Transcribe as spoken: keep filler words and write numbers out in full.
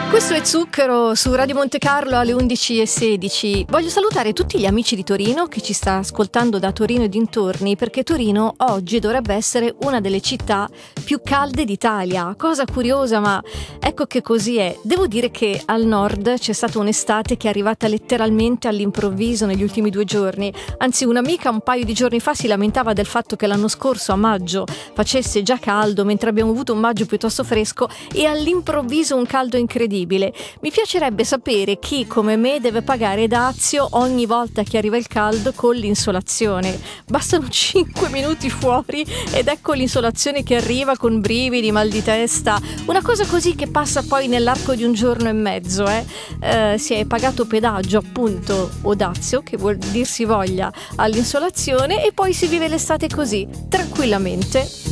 Questo è Zucchero su Radio Monte Carlo alle undici e sedici. Voglio salutare tutti gli amici di Torino che ci sta ascoltando da Torino e dintorni, perché Torino oggi dovrebbe essere una delle città più calde d'Italia. Cosa curiosa, ma ecco che così è. Devo dire che al nord c'è stata un'estate che è arrivata letteralmente all'improvviso negli ultimi due giorni. Anzi, un'amica un paio di giorni fa si lamentava del fatto che l'anno scorso a maggio facesse già caldo, mentre abbiamo avuto un maggio piuttosto fresco, e all'improvviso un caldo incredibile. Mi piacerebbe sapere chi come me deve pagare dazio ogni volta che arriva il caldo con l'insolazione. Bastano cinque minuti fuori ed ecco l'insolazione che arriva con brividi, mal di testa, una cosa così che passa poi nell'arco di un giorno e mezzo. Eh? Eh, si è pagato pedaggio, appunto, o dazio, che vuol dirsi voglia, all'insolazione, e poi si vive l'estate così, tranquillamente.